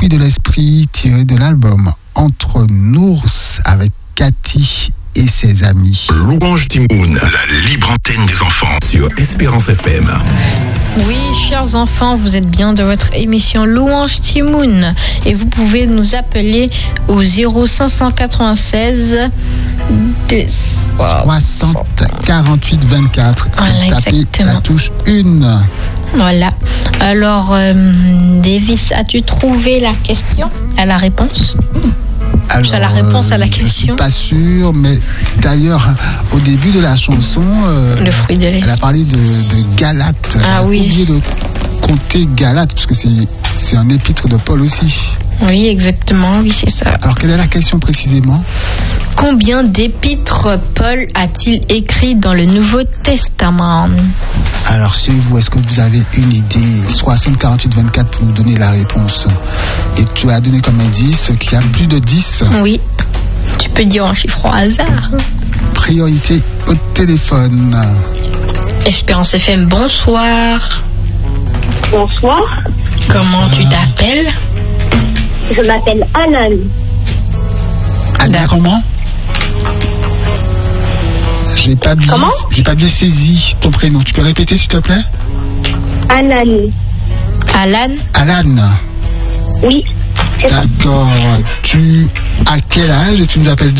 Fruits de l'esprit tiré de l'album Entre Nours avec Cathy et ses amis. Louange Timoun, la libre antenne des enfants sur Espérance FM. Oui, chers enfants, vous êtes bien de votre émission Louange Timoun et vous pouvez nous appeler au 0596 60 48 24. Voilà, Tapez exactement. la touche 1. Voilà. Alors, Davis, as-tu trouvé la question à la réponse? Alors, la réponse à la question. Je suis pas sûr, mais d'ailleurs, au début de la chanson, Le fruit de elle a l'esprit. parlé de Galate. Ah oui. Oublié de compter Galate, parce que c'est un épître de Paul aussi. Oui, exactement, oui, c'est ça. Alors, quelle est la question précisément? Combien d'épîtres Paul a-t-il écrit dans le Nouveau Testament? Alors, chez vous, est-ce que vous avez une idée? 60 48 24 pour nous donner la réponse. Et tu as donné comme indice qu'il y a plus de 10. Oui, tu peux dire un chiffre au hasard. Priorité au téléphone. Espérance FM, bonsoir. Bonsoir, Comment tu t'appelles? je m'appelle Anan. Anna, comment? J'ai pas bien saisi ton prénom. Tu peux répéter, s'il te plaît? Anan. Alan? Alan. Oui, c'est ça. D'accord. Tu as quel âge et tu nous appelles